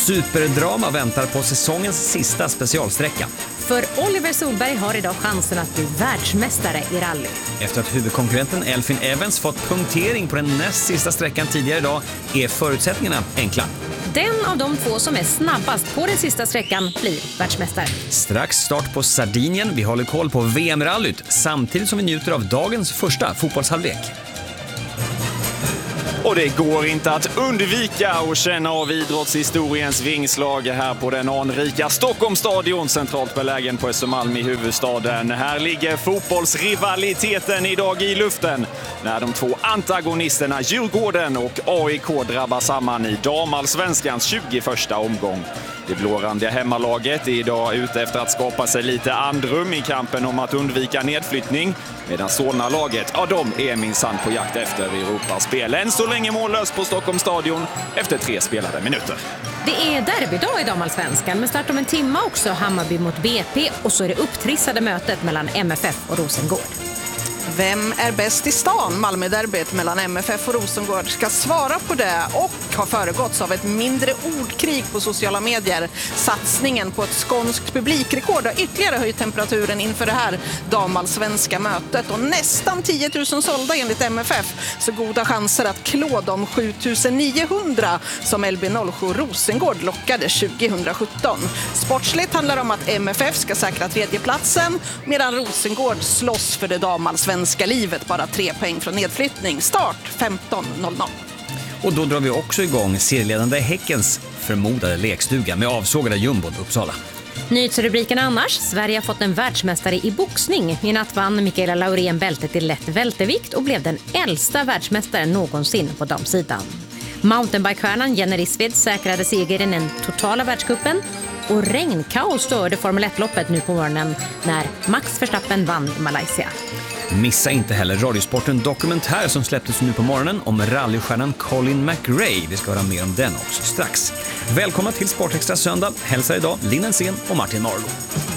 Superdrama väntar på säsongens sista specialsträcka. För Oliver Solberg har idag chansen att bli världsmästare i rally. Efter att huvudkonkurrenten Elfyn Evans fått punktering på den näst sista sträckan tidigare idag är förutsättningarna enkla. Den av de två som är snabbast på den sista sträckan blir världsmästare. Strax start på Sardinien. Vi håller koll på VM-rallyt samtidigt som vi njuter av dagens första fotbollshalvlek. Och det går inte att undvika att känna av idrottshistoriens vingslag här på den anrika Stockholmsstadion, centralt belägen på Östermalm i huvudstaden. Här ligger fotbollsrivaliteten idag i luften när de två antagonisterna Djurgården och AIK drabbar samman i damallsvenskans 21:a omgång. Det blårandiga hemmalaget är idag ute efter att skapa sig lite andrum i kampen om att undvika nedflyttning. Medan Solna-laget, ja, de är minsann på jakt efter Europaspel. Än så länge mållös på Stockholmsstadion efter 3 spelade minuter. Det är derbydag i damallsvenskan med start om en timme också Hammarby mot BP och så är det upptrissade mötet mellan MFF och Rosengård. Vem är bäst i stan? Malmö-derbyt mellan MFF och Rosengård ska svara på det och har föregåtts av ett mindre ordkrig på sociala medier. Satsningen på ett skånskt publikrekord har ytterligare höjt temperaturen inför det här damallsvenska mötet. Och nästan 10 000 sålda enligt MFF, så goda chanser att klå de 7900 som LB07 Rosengård lockade 2017. Sportsligt handlar det om att MFF ska säkra 3:e platsen medan Rosengård slåss för det damallsvenska livet, bara 3 poäng från nedflyttning. Start 15:00. Och då drar vi också igång serieledande Häckens förmodade lekstuga med avsågade jumbon Uppsala. Nyhetsrubriken annars. Sverige har fått en världsmästare i boxning. I natt vann Mikaela Laurén bältet i lätt vältervikt och blev den äldsta världsmästaren någonsin på damsidan. Mountainbikestjärnan Jenny Rissved säkrade seger i den totala världscupen. Och regnkaos störde Formel 1-loppet nu på morgonen när Max Verstappen vann i Malaysia. Missa inte heller Radiosporten dokumentär som släpptes nu på morgonen om rallystjärnan Colin McRae. Vi ska höra mer om den också strax. Välkomna till Sportextra söndag. Hälsar idag Linn Ensén och Martin Marlo.